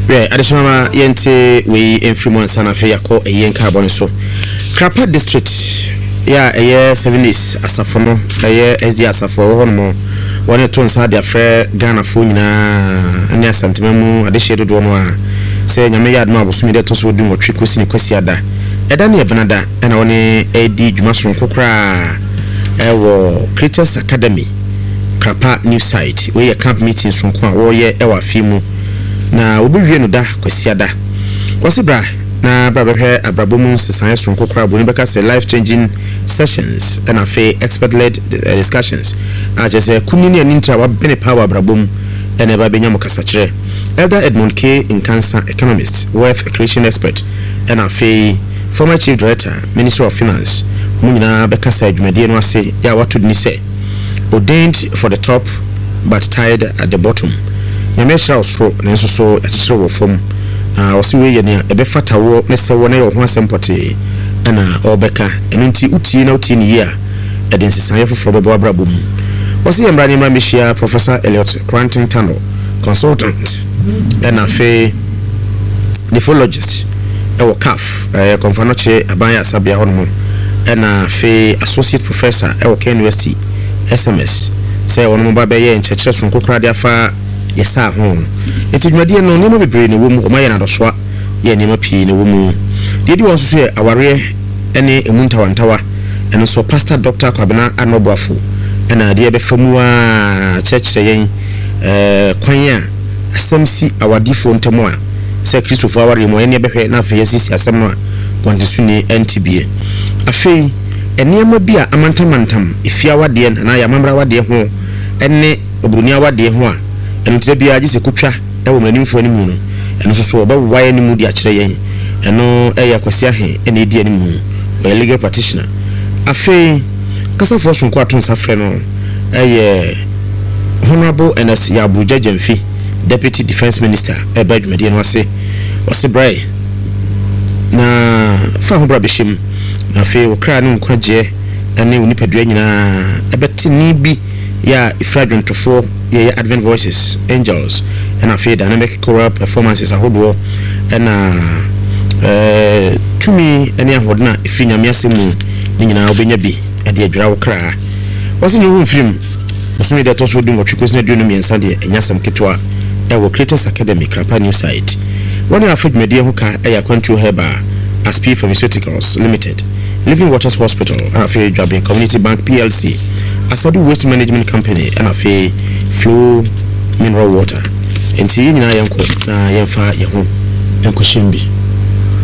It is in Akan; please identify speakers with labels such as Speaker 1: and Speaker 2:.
Speaker 1: Right, additional yente we influence sana fe yako yen carbon so. Krapa district ya eye 7 days asafo no eye SD asafo ho no wone to nsa de afre Ghana fo nyina ane asantememu adehye dodo no a se nyame ya adma abosumi de to so dun otwe kosi ne kwasi ada eda ne benada na wone edi dwuma sonko kra ewo Creators Academy Krapa new site we ye camp meeting sonko a wo ye ewa fimu na obiwie no da kwasi ada wasibra na brabehwe abrabomu sesan sonko kra boni beka say life changing sessions and afa expert led discussions just kunini ani ntra wa bene power abrabomu and eba benya mokasa kire Elder Edmund K in cancer economist wealth creation expert and afa former chief director minister of finance munyina beka say adwumade no ase ya watu ni say ordained for the top but tied at the bottom nyameshra osro nenso so akire wo fom wasi we ye ne ebefata wo ne se wo ne yo ho asempɔte ana obeka enunti uti na uti ni ya eden sisan foforo bebo abrabom wasi ye mra ne mra mehia Professor Elliot Quantin Tano consultant ana fe nephrologist ewo CAF konfanoche abanya sabia hono ana fe associate professor ewo Ken University SMS say wono ba be ye nchekere sonko krade afa yesa ho etidwade no nemo bebre ne womu o maye na dosoa ye nemo pii ne womu dedi won so ye aware ene emuntawantawa eno so pastor Dr. Kwabena Anoboafo ena de be famu a chekere yen kwan a asamsi awadifo ntemo a se Christopher aware mo ene behwe na afa yesisi asam no a bondisu ne NTBA afei enema bia amantamantam ifia wade na ya mamra wade ho ene obruni awade ho a eno tire bia agise kotwa ewo manimfo animu no eno so oba waye animu di akire yen eno eya kwasi ahe ene edi animu o legal practitioner afei kasa for sonko atonsa frɛ no eye honorable NS Yabuja Jemfi deputy defense minister ebadwumade no ase brai na fa ho bra beshim na afei okra no nkwaje ene onipadua nyina ebeti ni bi ya ifradwontofo ye Advent Voices Angels and afei dynamic choral performances ahodo na tumi ene ahodna ifinya miasemu ni nyina obenya bi ade adwira wo kra wase nyu mfim bosumi de to so dum otwekos na duno miensa de enyasam ketwa ewo Creators Academy Krapa new site woni afadwumade ho ka eya kwantu heba Asp Pharmaceuticals Limited Living Waters Hospital and afei Dwabin Community Bank PLC Asadu Waste Management Company and afei Flow Mineral Water enti nyina yenko na yemfa ye ho enko shimbi